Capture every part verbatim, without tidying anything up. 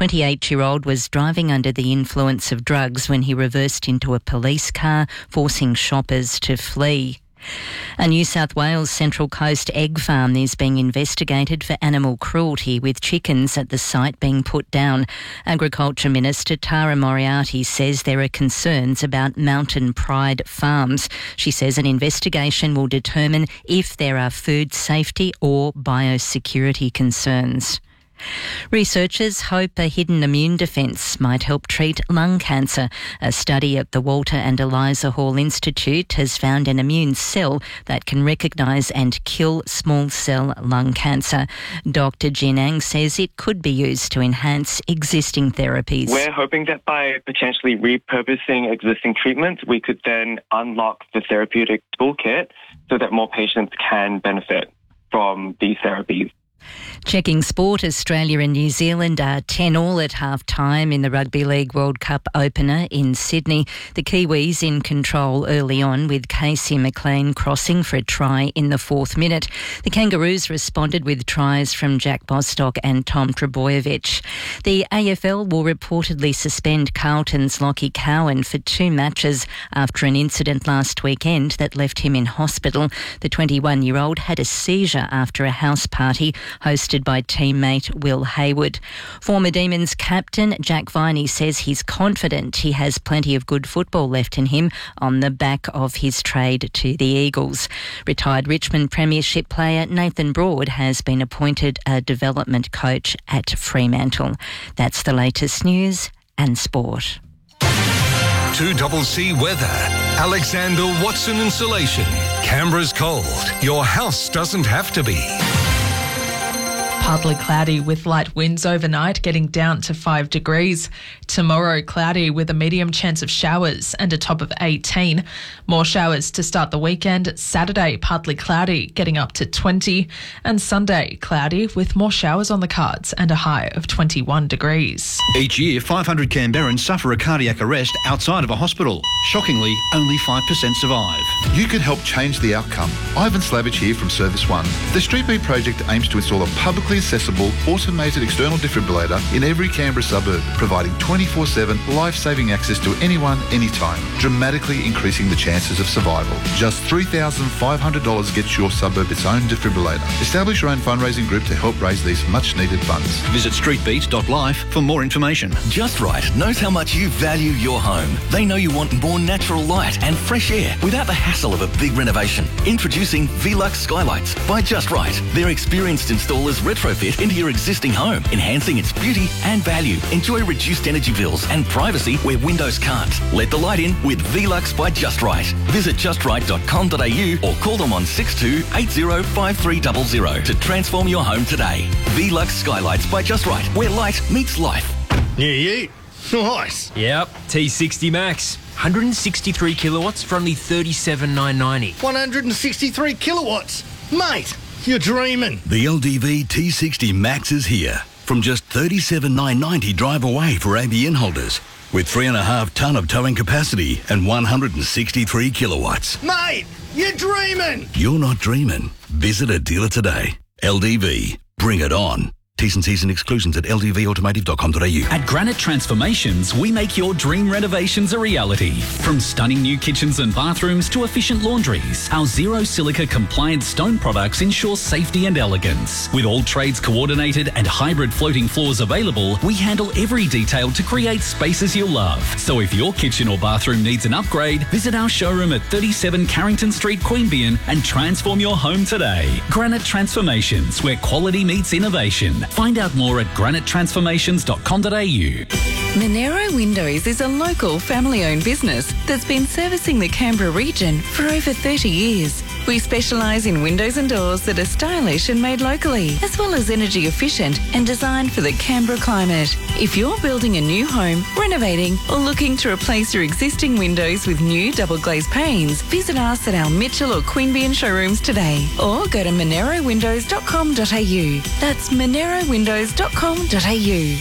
twenty-eight-year-old was driving under the influence of drugs when he reversed into a police car, forcing shoppers to flee. A New South Wales Central Coast egg farm is being investigated for animal cruelty, with chickens at the site being put down. Agriculture Minister Tara Moriarty says there are concerns about Mountain Pride farms. She says an investigation will determine if there are food safety or biosecurity concerns. Researchers hope a hidden immune defence might help treat lung cancer. A study at the Walter and Eliza Hall Institute has found an immune cell that can recognise and kill small cell lung cancer. Doctor Jin Ang says it could be used to enhance existing therapies. We're hoping that by potentially repurposing existing treatments, we could then unlock the therapeutic toolkit so that more patients can benefit from these therapies. Checking sport, Australia and New Zealand are ten all at half-time in the Rugby League World Cup opener in Sydney. The Kiwis in control early on, with Casey McLean crossing for a try in the fourth minute. The Kangaroos responded with tries from Jack Bostock and Tom Trbojevic. The A F L will reportedly suspend Carlton's Lockie Cowan for two matches after an incident last weekend that left him in hospital. The twenty-one-year-old had a seizure after a house party hosted by teammate Will Hayward. Former Demons captain Jack Viney says he's confident he has plenty of good football left in him on the back of his trade to the Eagles. Retired Richmond Premiership player Nathan Broad has been appointed a development coach at Fremantle. That's the latest news and sport. two C C weather. Alexander Watson Insulation. Canberra's cold. Your house doesn't have to be. Partly cloudy with light winds overnight, getting down to five degrees. Tomorrow, cloudy with a medium chance of showers and a top of eighteen. More showers to start the weekend. Saturday, partly cloudy, getting up to twenty. And Sunday, cloudy with more showers on the cards and a high of twenty-one degrees. Each year, five hundred Canberrans suffer a cardiac arrest outside of a hospital. Shockingly, only five percent survive. You can help change the outcome. Ivan Slavich here from Service One. The Street Beat project aims to install a publicly accessible, automated external defibrillator in every Canberra suburb, providing twenty-four seven life-saving access to anyone, anytime, dramatically increasing the chances of survival. Just three thousand five hundred dollars gets your suburb its own defibrillator. Establish your own fundraising group to help raise these much-needed funds. Visit street beat dot life for more information. Just Right knows how much you value your home. They know you want more natural light and fresh air without the hassle of a big renovation. Introducing Velux Skylights by Just Right. Their experienced installers retrofit into your existing home, enhancing its beauty and value. Enjoy reduced energy bills and privacy where windows can't. Let the light in with Velux by Just Right. Visit just right dot com dot a u or call them on six two eight zero five three zero zero to transform your home today. Velux Skylights by Just Right, where light meets life. Yeah, yeah. Nice. Yep, T sixty Max. one hundred sixty-three kilowatts for only thirty-seven thousand nine hundred ninety. one hundred sixty-three kilowatts? Mate, you're dreaming. The L D V T sixty Max is here. From just thirty-seven thousand nine hundred ninety drive away for A B N holders. With three and a half tonne of towing capacity and one hundred sixty-three kilowatts. Mate, you're dreaming. You're not dreaming. Visit a dealer today. L D V. Bring it on. T's and C's and exclusions at l d v automotive dot com dot a u. At Granite Transformations, we make your dream renovations a reality. From stunning new kitchens and bathrooms to efficient laundries, our zero silica compliant stone products ensure safety and elegance. With all trades coordinated and hybrid floating floors available, we handle every detail to create spaces you'll love. So if your kitchen or bathroom needs an upgrade, visit our showroom at thirty-seven Carrington Street, Queanbeyan and transform your home today. Granite Transformations, where quality meets innovation. Find out more at granite transformations dot com dot a u. Monero Windows is a local family-owned business that's been servicing the Canberra region for over thirty years. We specialise in windows and doors that are stylish and made locally, as well as energy efficient and designed for the Canberra climate. If you're building a new home, renovating or looking to replace your existing windows with new double glazed panes, visit us at our Mitchell or Queanbeyan showrooms today or go to monero windows dot com dot a u. That's monero windows dot com dot a u.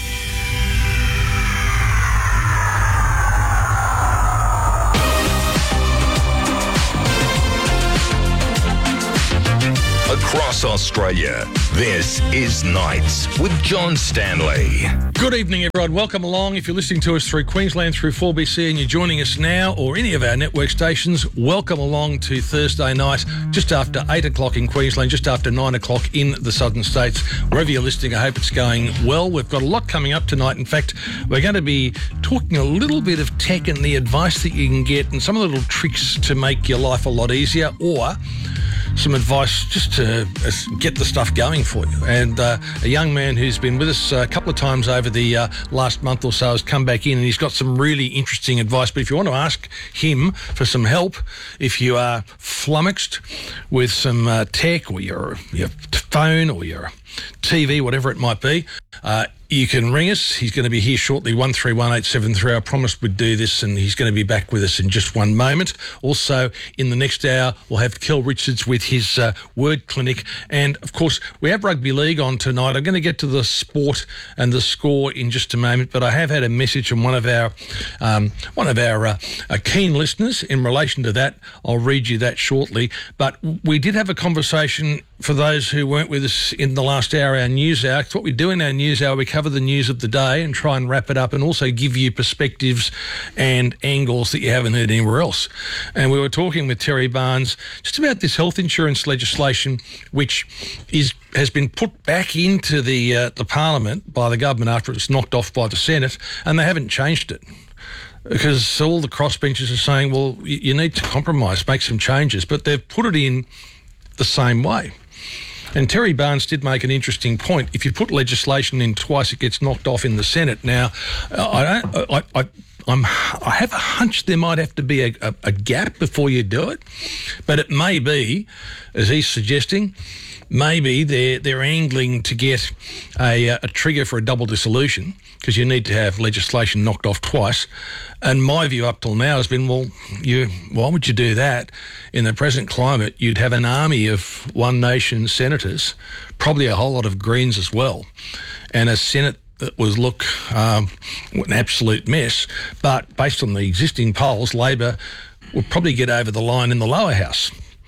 across Australia. This is Nights with John Stanley. Good evening, everyone. Welcome along. If you're listening to us through Queensland, through four B C, and you're joining us now or any of our network stations, welcome along to Thursday night, just after eight o'clock in Queensland, just after nine o'clock in the southern states. Wherever you're listening, I hope it's going well. We've got a lot coming up tonight. In fact, we're going to be talking a little bit of tech and the advice that you can get and some of the little tricks to make your life a lot easier, or some advice just to get the stuff going for you. And uh, a young man who's been with us a couple of times over the uh, last month or so has come back in, and he's got some really interesting advice. But if you want to ask him for some help, if you are flummoxed with some uh, tech or your, your phone or your T V, whatever it might be, uh, you can ring us. He's going to be here shortly, one three one eight seven three. I promised we'd do this, and he's going to be back with us in just one moment. Also, in the next hour, we'll have Kel Richards with his uh, word clinic. And, of course, we have rugby league on tonight. I'm going to get to the sport and the score in just a moment, but I have had a message from one of our um, one of our uh, uh, keen listeners in relation to that. I'll read you that shortly. But we did have a conversation, for those who weren't with us in the last hour, our news hour. It's what we do in our news hour. We cover the news of the day and try and wrap it up, and also give you perspectives and angles that you haven't heard anywhere else. And we were talking with Terry Barnes just about this health insurance legislation, which is has been put back into the uh, the Parliament by the government after it was knocked off by the Senate, and they haven't changed it. Because all the crossbenchers are saying, well, you, you need to compromise, make some changes, but they've put it in the same way. And Terry Barnes did make an interesting point. If you put legislation in twice, it gets knocked off in the Senate. Now, I don't, I, I, I'm, I have a hunch there might have to be a, a, a gap before you do it, but it may be, as he's suggesting, maybe they're they're angling to get a, a trigger for a double dissolution, because you need to have legislation knocked off twice. And my view up till now has been, well, you why would you do that? In the present climate, you'd have an army of One Nation senators, probably a whole lot of Greens as well, and a Senate that was, look, um, an absolute mess. But based on the existing polls, Labor will probably get over the line in the lower house.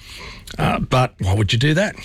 Uh, but why would you do that?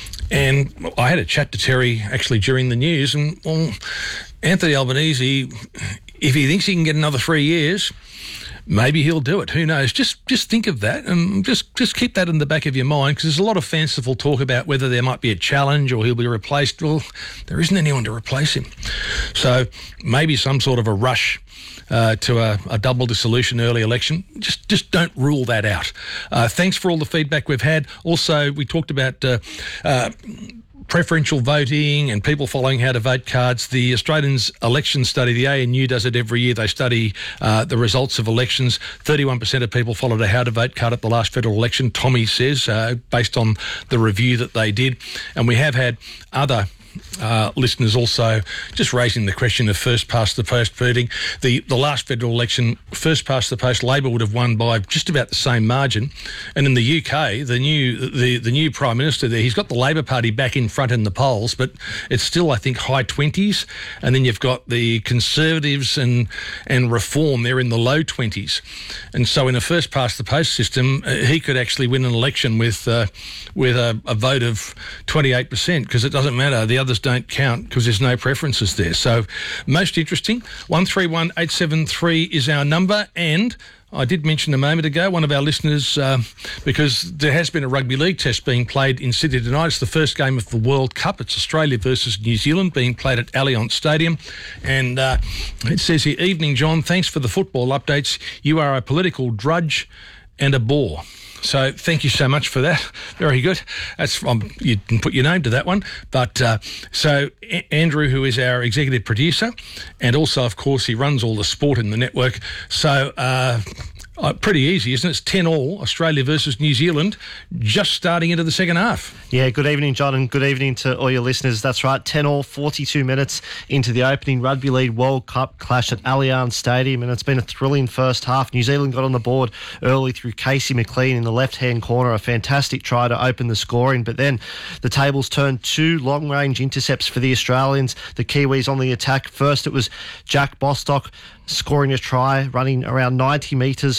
And I had a chat to Terry actually during the news, and well, Anthony Albanese, if he thinks he can get another three years, maybe he'll do it. Who knows? Just just think of that, and just, just keep that in the back of your mind, because there's a lot of fanciful talk about whether there might be a challenge or he'll be replaced. Well, there isn't anyone to replace him. So maybe some sort of a rush Uh, to a, a double dissolution early election. Just just don't rule that out. Uh, thanks for all the feedback we've had. Also, we talked about uh, uh, preferential voting and people following how to vote cards. The Australians Election Study, the A N U does it every year. They study uh, the results of elections. thirty-one percent of people followed a how to vote card at the last federal election, Tommy says, uh, based on the review that they did. And we have had other Uh, listeners also just raising the question of first past the post voting. The the last federal election, first past the post, Labor would have won by just about the same margin. And in the U K, the new the, the new Prime Minister there, he's got the Labor Party back in front in the polls, but it's still, I think, high twenties. And then you've got the Conservatives and and Reform, they're in the low twenties. And so in a first past the post system, uh, he could actually win an election with uh, with a, a vote of twenty-eight percent, because it doesn't matter. The others don't count because there's no preferences there. So most interesting. one three one eight seven three is our number. And I did mention a moment ago, one of our listeners, uh, because there has been a rugby league test being played in Sydney tonight. It's the first game of the World Cup. It's Australia versus New Zealand, being played at Allianz Stadium. And uh, it says here, "Evening, John. Thanks for the football updates. You are a political drudge and a bore." So thank you so much for that. Very good. That's um, you can put your name to that one. But uh, so a- Andrew, who is our executive producer, and also, of course, he runs all the sport in the network. So uh, uh, pretty easy, isn't it? It's ten all, Australia versus New Zealand, just starting into the second half. Yeah, good evening, John, and good evening to all your listeners. That's right, ten all, forty-two minutes into the opening Rugby League World Cup clash at Allianz Stadium, and it's been a thrilling first half. New Zealand got on the board early through Casey McLean in the left-hand corner, a fantastic try to open the scoring, but then the tables turned. Two long-range intercepts for the Australians, the Kiwis on the attack. First, it was Jack Bostock scoring a try, running around ninety metres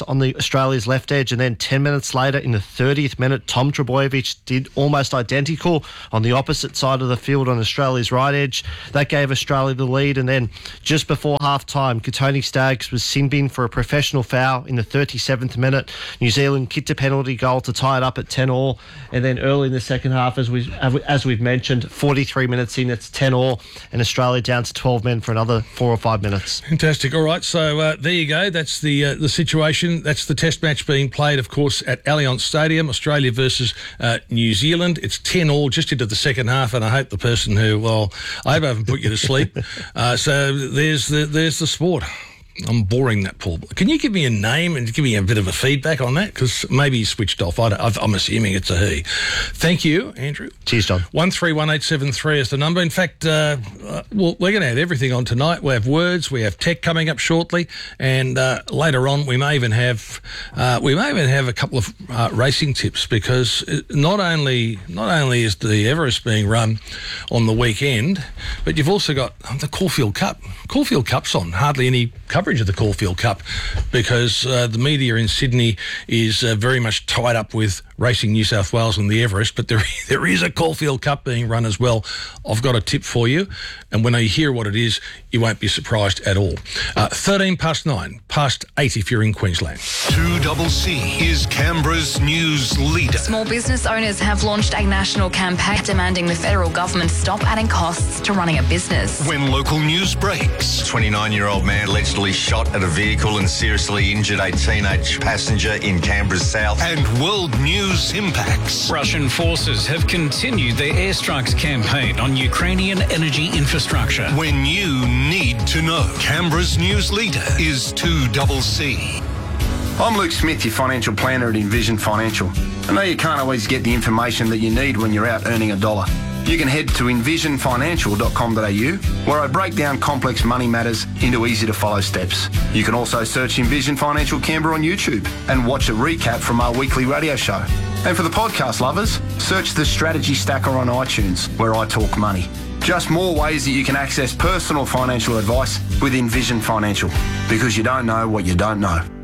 on the Australia's left edge, and then ten minutes later in the thirtieth minute, Tom Trbojevic did almost identical on the opposite side of the field on Australia's right edge. That gave Australia the lead, and then just before half-time, Katoni Staggs was sin bin for a professional foul in the thirty-seventh minute. New Zealand kicked a penalty goal to tie it up at ten all, and then early in the second half, as, we, as we've mentioned, forty-three minutes in, it's ten all, and Australia down to twelve men for another four or five minutes. Fantastic. All right, so uh, there you go. That's the uh, the situation. That's the test match being played, of course, at Allianz Stadium, Australia versus uh, New Zealand. It's ten all just into the second half, and I hope the person who, well, I hope I haven't put you to sleep. Uh, so there's the there's the sport. I'm boring that, Paul. Can you give me a name and give me a bit of a feedback on that? Because maybe he switched off. I don't, I'm assuming it's a he. Thank you, Andrew. Cheers, John. one three one eight seven three is the number. In fact, uh, uh, well, we're going to have everything on tonight. We have words, we have tech coming up shortly, and uh, later on we may even have uh, we may even have a couple of uh, racing tips, because not only not only is the Everest being run on the weekend, but you've also got the Caulfield Cup. Caulfield Cup's on. Hardly any coverage of the Caulfield Cup, because uh, the media in Sydney is uh, very much tied up with Racing New South Wales and the Everest, but there there is a Caulfield Cup being run as well. I've got a tip for you, and when you hear what it is, you won't be surprised at all. Uh, thirteen past nine, past eight if you're in Queensland. two double C is Canberra's news leader. Small business owners have launched a national campaign demanding the federal government stop adding costs to running a business. When local news breaks, twenty-nine-year-old man allegedly shot at a vehicle and seriously injured a teenage passenger in Canberra's south. And world news impacts. Russian forces have continued their airstrikes campaign on Ukrainian energy infrastructure. When you need to know, Canberra's news leader is two double C. I'm Luke Smith, your financial planner at Envision Financial. I know you can't always get the information that you need when you're out earning a dollar. You can head to envision financial dot com dot a u, where I break down complex money matters into easy-to-follow steps. You can also search Envision Financial Canberra on YouTube and watch a recap from our weekly radio show. And for the podcast lovers, search the Strategy Stacker on iTunes, where I talk money. Just more ways that you can access personal financial advice with Envision Financial, because you don't know what you don't know.